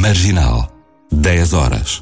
Marginal, 10 horas.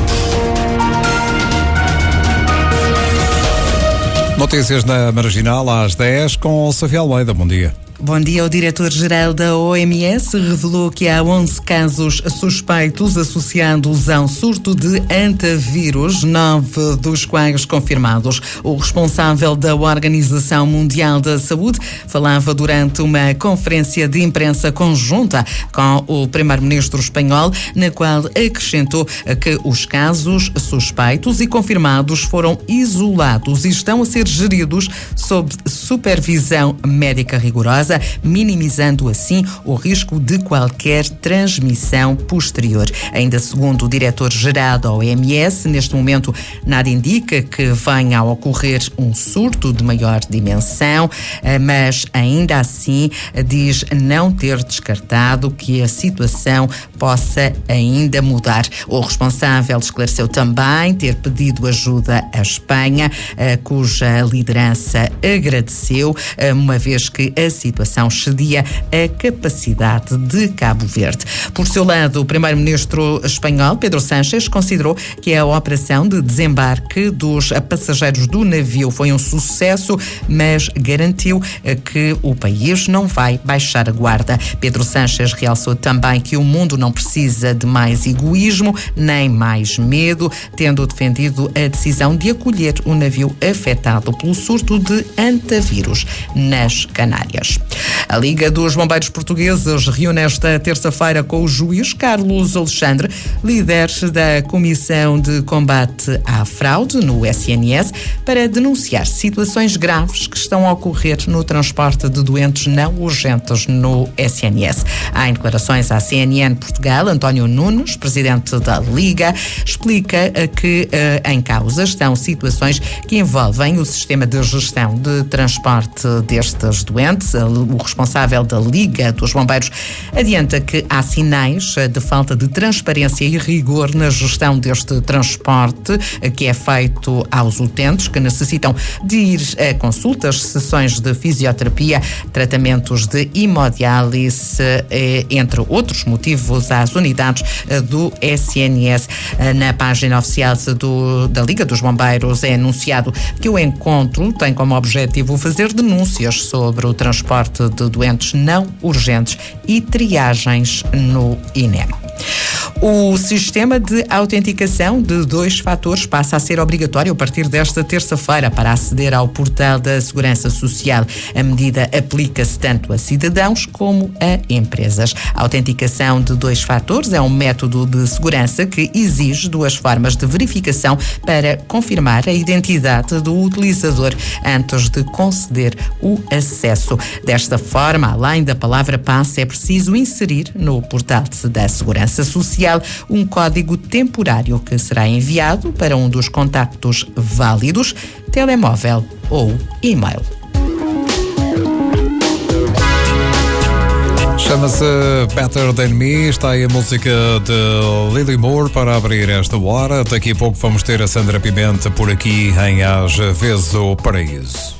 Notícias na Marginal às 10 com Sofia Almeida. Bom dia. Bom dia. O diretor-geral da OMS revelou que há 11 casos suspeitos associados a um surto de antavírus, 9 dos quais confirmados. O responsável da Organização Mundial da Saúde falava durante uma conferência de imprensa conjunta com o primeiro-ministro espanhol, na qual acrescentou que os casos suspeitos e confirmados foram isolados e estão a ser geridos sob supervisão médica rigorosa, minimizando assim o risco de qualquer transmissão posterior. Ainda segundo o diretor-geral da OMS, neste momento nada indica que venha a ocorrer um surto de maior dimensão, mas ainda assim diz não ter descartado que a situação possa ainda mudar. O responsável esclareceu também ter pedido ajuda à Espanha, cuja liderança agradeceu, uma vez que a situação excedia a capacidade de Cabo Verde. Por seu lado, o primeiro-ministro espanhol, Pedro Sánchez, considerou que a operação de desembarque dos passageiros do navio foi um sucesso, mas garantiu que o país não vai baixar a guarda. Pedro Sánchez realçou também que o mundo não precisa de mais egoísmo nem mais medo, tendo defendido a decisão de acolher o navio afetado pelo surto de antavírus nas Canárias. A Liga dos Bombeiros Portugueses reúne esta terça-feira com o juiz Carlos Alexandre, líder da Comissão de Combate à Fraude no SNS, para denunciar situações graves que estão a ocorrer no transporte de doentes não urgentes no SNS. Em declarações à CNN Portugal, António Nunes, presidente da Liga, explica que em causa estão situações que envolvem o sistema de gestão de transporte destes doentes. O responsável da Liga dos Bombeiros adianta que há sinais de falta de transparência e rigor na gestão deste transporte que é feito aos utentes que necessitam de ir a consultas, sessões de fisioterapia, tratamentos de hemodiálise, entre outros motivos, às unidades do SNS. Na página oficial da Liga dos Bombeiros é anunciado que o encontro tem como objetivo fazer denúncias sobre o transporte de doentes não urgentes e triagens no INEM. O sistema de autenticação de 2 fatores passa a ser obrigatório a partir desta terça-feira para aceder ao portal da Segurança Social. A medida aplica-se tanto a cidadãos como a empresas. A autenticação de 2 fatores é um método de segurança que exige 2 formas de verificação para confirmar a identidade do utilizador antes de conceder o acesso. Desta forma, além da palavra passe, é preciso inserir no portal da Segurança Social um código temporário que será enviado para um dos contactos válidos, telemóvel ou e-mail. Chama-se Better Than Me, está aí a música de Lily Moore para abrir esta hora. Daqui a pouco vamos ter a Sandra Pimenta por aqui em Às Vezes o Paraíso.